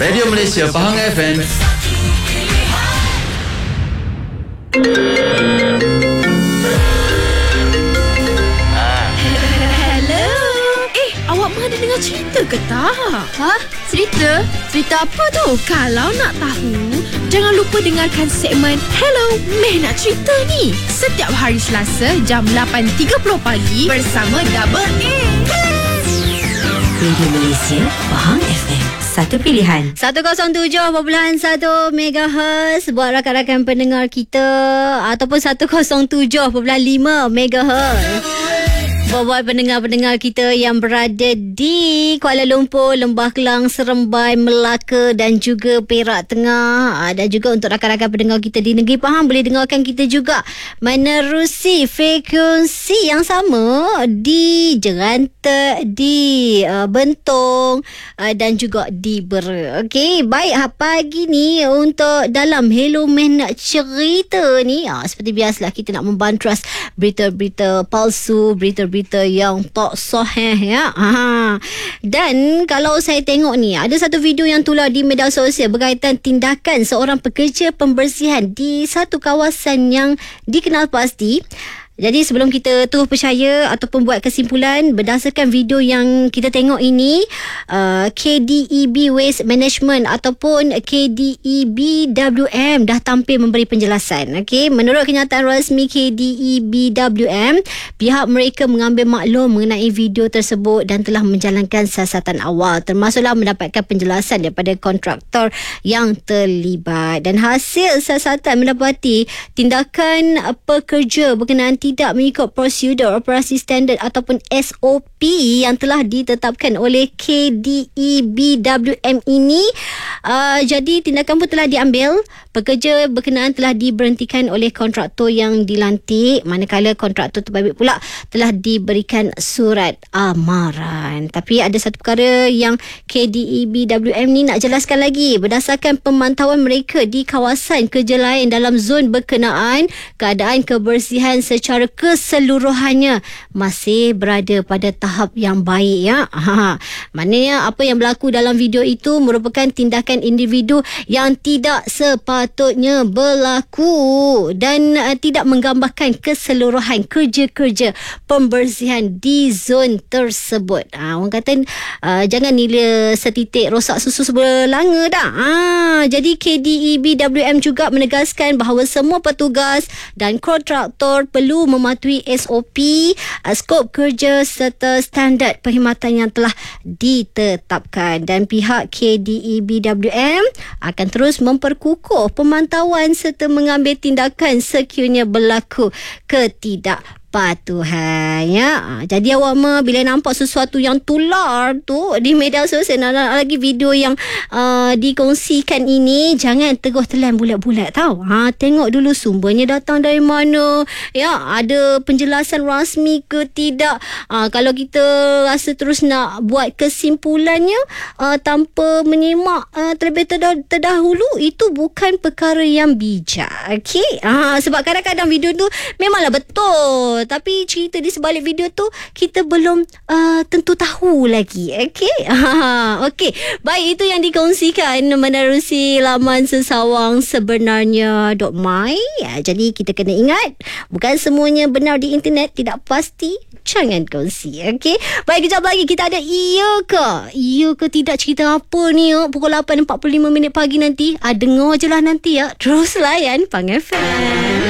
Radio Malaysia Pahang FM. Hello. Awak ada dengar cerita ke tak? Ha? Cerita? Cerita apa tu? Kalau nak tahu, jangan lupa dengarkan segmen Hello, Meh nak cerita ni. Setiap hari Selasa jam 8.30 pagi bersama Double A. Radio Malaysia Pahang FM. Satu pilihan 107.1 MHz buat rakan-rakan pendengar kita, ataupun 107.5 MHz buat pendengar-pendengar kita yang berada di Kuala Lumpur, Lembah Kelang, Seremban, Melaka dan juga Perak Tengah. Dan juga untuk rakan-rakan pendengar kita di Negeri Pahang, boleh dengarkan kita juga menerusi frekuensi yang sama di Jerantut, di Bentong dan juga di Bera. Okey, baik, pagi ni untuk dalam Hello Meh nak cerita ni, seperti biasalah kita nak membantras berita-berita palsu, berita-berita yang tak sahih ya. Dan kalau saya tengok ni, ada satu video yang tular di media sosial berkaitan tindakan seorang pekerja pembersihan di satu kawasan yang dikenal pasti. Jadi sebelum kita terus percaya ataupun buat kesimpulan berdasarkan video yang kita tengok ini, KDEB Waste Management ataupun KDEBWM dah tampil memberi penjelasan. Okey, menurut kenyataan rasmi KDEBWM, pihak mereka mengambil maklum mengenai video tersebut dan telah menjalankan siasatan awal, termasuklah mendapatkan penjelasan daripada kontraktor yang terlibat. Dan hasil siasatan mendapati tindakan pekerja berkenaan tidak mengikut prosedur operasi standard ataupun SOP yang telah ditetapkan oleh KDEBWM ini. Jadi tindakan pun telah diambil. Pekerja berkenaan telah diberhentikan oleh kontraktor yang dilantik, manakala kontraktor terbabit pula telah diberikan surat amaran. Tapi ada satu perkara yang KDEBWM ni nak jelaskan lagi. Berdasarkan pemantauan mereka di kawasan kerja lain dalam zon berkenaan, keadaan kebersihan secara keseluruhannya masih berada pada tahap yang baik ya. Maknanya apa yang berlaku dalam video itu merupakan tindakan individu yang tidak sepatutnya berlaku dan tidak menggambarkan keseluruhan kerja-kerja pembersihan di zon tersebut. Orang kata jangan nila setitik rosak susu sebelanga dah. Jadi KDEBWM juga menegaskan bahawa semua petugas dan kontraktor perlu mematuhi SOP, skop kerja serta standard perkhidmatan yang telah ditetapkan. Dan pihak KDEBWM akan terus memperkukuh pemantauan serta mengambil tindakan sekiranya berlaku ketidakpatuhan ya. Jadi awak bila nampak sesuatu yang tular tu di media sosial, nak lagi video yang dikongsikan ini, jangan terus telan bulat-bulat tau. Tengok dulu sumbernya datang dari mana ya, ada penjelasan rasmi ke tidak. Kalau kita rasa terus nak buat kesimpulannya tanpa menyimak terlebih terdahulu, itu bukan perkara yang bijak. Okey, sebab kadang-kadang video tu memanglah betul, tapi cerita di sebalik video tu kita belum tentu tahu lagi. Okey. Okey, baik, itu yang dikongsikan menerusi laman sesawang sebenarnya.my. Jadi kita kena ingat, bukan semuanya benar di internet, tidak pasti, jangan kongsi. Okey, baik, kejap lagi kita ada iya ke tidak cerita apa ni pukul 8.45 pagi nanti. Dengar je lah nanti ya. Terus layan Pahang FM.